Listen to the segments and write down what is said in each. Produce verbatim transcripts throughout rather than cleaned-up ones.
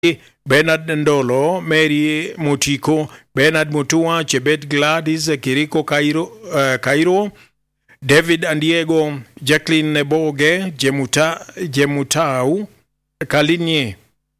Bernard Ndolo, Mary Mutiko, Bernard Mutua, Chebet Gladys, Kiriko Cairo, uh, Cairo, David Andiego, Jacqueline Neboge, Jemuta, Jemutau, Kalinye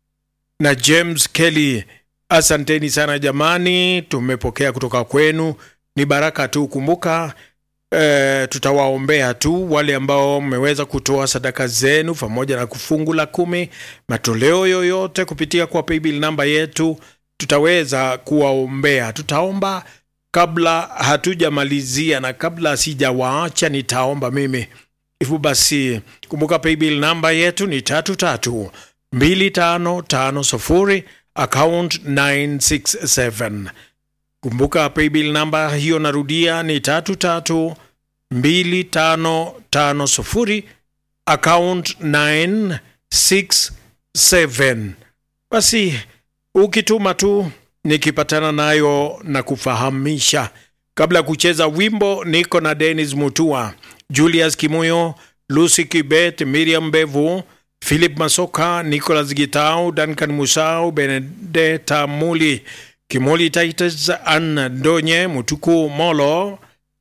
na James Kelly. Asanteni sana jamani, tumepokea kutoka kwenu, ni baraka tu. Kumbuka e, tutawaombea tu wale ambao mmeweza kutoa sadaka zenu pamoja na kufungu la kumi, matoleo yoyote kupitia kwa paybill namba yetu, tutaweza kuwaombea. Tutaomba kabla hatujamalizia, na kabla sijawaacha nitaomba mimi. Hivyo basi kumbuka paybill namba yetu ni tatu tatu mbili tano tano sufuri, account nine six seven. Kumbuka paybill namba hiyo, narudia, ni tatu tatu mbili tano tano sufuri, account nine six seven. Basi ukituma tu nikipatana nayo na kufahamisha. Kabla kucheza wimbo, niko na Dennis Mutua, Julius Kimuyo, Lucy Kibet, Miriam Bevu, Philip Masoka, Nicholas Gitau, Duncan Musau, Benedetta Muli, Kimoli Titus, Anna Donye, Mutuku Molo,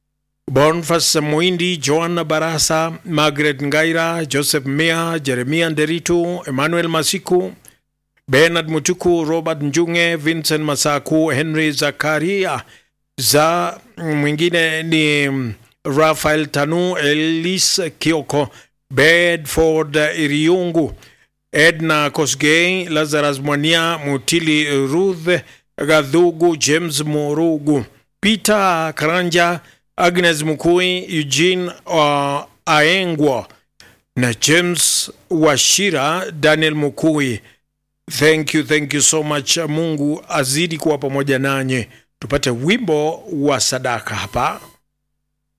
Bonfas Muindi, Joanna Barasa, Margaret Ngaira, Joseph Mia, Jeremia Nderitu, Emmanuel Masiku, Bernard Mutuku, Robert Njunge, Vincent Masaku, Henry Zakaria, za mwingine ni Rafael Tanu, Elise Kioko, Bedford Iriungu, Edna Kosgei, Lazarus Mwania, Mutili Ruth Gadhugu, James Murugu, Peter Karanja, Agnes Mukui, Eugene uh, Aengwa na James Washira, Daniel Mukui. Thank you, thank you so much. Mungu azidi kuwa pamoja nanyi. Tupate wimbo wa sadaka hapa.